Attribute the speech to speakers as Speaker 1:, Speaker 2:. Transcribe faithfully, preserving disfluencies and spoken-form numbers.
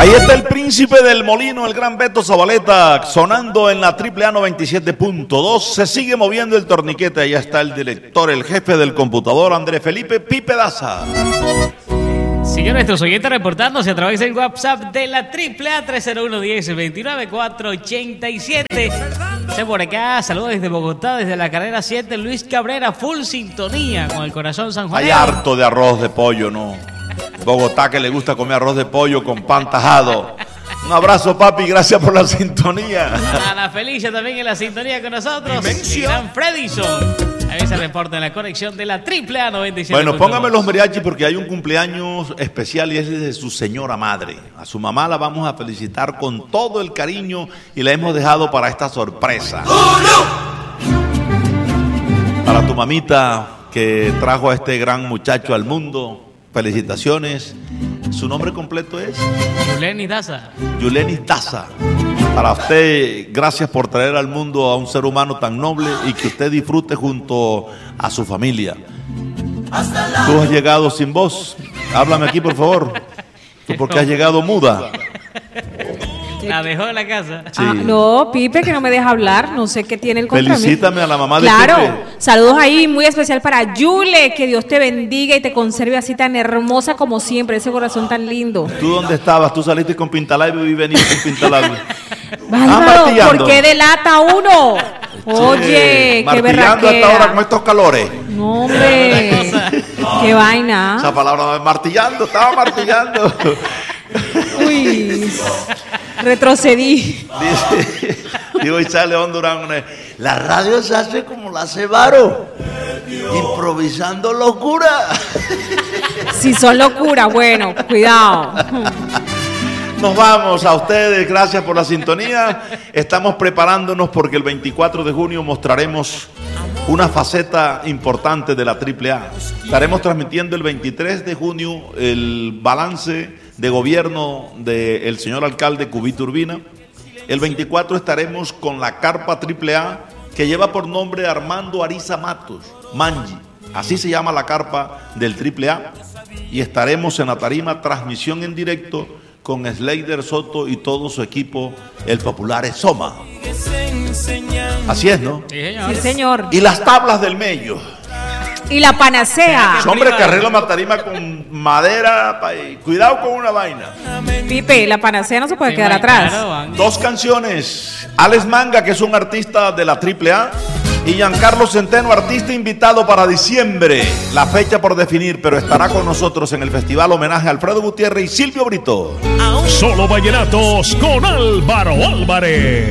Speaker 1: Ahí está el príncipe del molino, el gran Beto Zabaleta, sonando en la triple A noventa y siete punto dos. Se sigue moviendo el torniquete. Allá está el director, el jefe del computador, Andrés Felipe Pipe Daza.
Speaker 2: Sigue nuestros oyentes reportándose a través del WhatsApp de la triple A tres cero uno, diez, veintinueve, cuatro ochenta y siete. Sé por acá, saludos desde Bogotá, desde la carrera siete, Luis Cabrera, full sintonía con el corazón sanjuanero.
Speaker 1: Hay harto de arroz de pollo, ¿no? Bogotá que le gusta comer arroz de pollo con pan tajado. Un abrazo, papi, gracias por la sintonía.
Speaker 2: Ana Felicia también en la sintonía con nosotros. Gran Fredison. Ahí se reporta en la conexión de la triple A noventa y siete.
Speaker 1: Bueno, póngame los mariachis porque hay un cumpleaños especial y es de su señora madre. A su mamá la vamos a felicitar con todo el cariño y la hemos dejado para esta sorpresa. ¡Oh, no! Para tu mamita que trajo a este gran muchacho al mundo, felicitaciones. ¿Su nombre completo es?
Speaker 2: Yulenis Daza.
Speaker 1: Yulenis Daza. Para usted, gracias por traer al mundo a un ser humano tan noble y que usted disfrute junto a su familia. Tú has llegado sin voz. Háblame aquí, por favor. ¿Tú por qué has llegado muda?
Speaker 2: La dejó en la casa.
Speaker 3: Sí. Ah, no, Pipe, que no me deja hablar. No sé qué tiene el contra
Speaker 1: Felicítame mí. A la mamá de
Speaker 3: claro,
Speaker 1: Pipe.
Speaker 3: Claro, saludos ahí, muy especial para Yule. Que Dios te bendiga y te conserve así tan hermosa como siempre. Ese corazón tan lindo.
Speaker 1: ¿Tú dónde estabas? ¿Tú saliste con Pintalabio y veniste con Pintalabio?
Speaker 3: Bárbaro, ah, ¿por qué delata uno? Oye,
Speaker 1: sí,
Speaker 3: qué berraquera.
Speaker 1: Martillando hasta ahora con estos calores.
Speaker 3: No, hombre. Qué vaina.
Speaker 1: Esa palabra, martillando, estaba martillando.
Speaker 3: Uy, retrocedí.
Speaker 1: Dice, digo Isaac León Durán, la radio se hace como la hace Varo, improvisando locura.
Speaker 3: Si son locura, bueno, cuidado.
Speaker 1: Nos vamos a ustedes, gracias por la sintonía. Estamos preparándonos porque el veinticuatro de junio mostraremos una faceta importante de la triple A. Estaremos transmitiendo el veintitrés de junio el balance de gobierno del señor alcalde Cubito Urbina. El veinticuatro estaremos con la carpa triple A que lleva por nombre Armando Ariza Matos, Manji. Así se llama la carpa del triple A. Y estaremos en la tarima, transmisión en directo con Sleider Soto y todo su equipo, el popular Soma. Así es, ¿no?
Speaker 2: Sí, señor.
Speaker 3: Sí, señor.
Speaker 1: Y las tablas del medio.
Speaker 3: Y la panacea.
Speaker 1: Hombre, que arregla una tarima con madera. Cuidado con una vaina.
Speaker 3: Pipe, la panacea no se puede sí, quedar atrás. Claro,
Speaker 1: dos canciones. Alex Manga, que es un artista de la triple A. Y Giancarlo Centeno, artista invitado para diciembre. La fecha por definir, pero estará con nosotros en el festival homenaje a Alfredo Gutiérrez y Silvio Brito.
Speaker 4: Solo vallenatos con Álvaro Álvarez.